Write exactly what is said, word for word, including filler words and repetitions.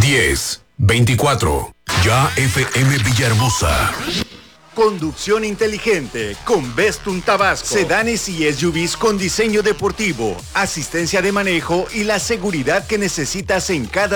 diez veinticuatro. Ya F M Villahermosa. Conducción inteligente con Bestun Tabasco. Sedanes y S U Vs con diseño deportivo, asistencia de manejo y la seguridad que necesitas en cada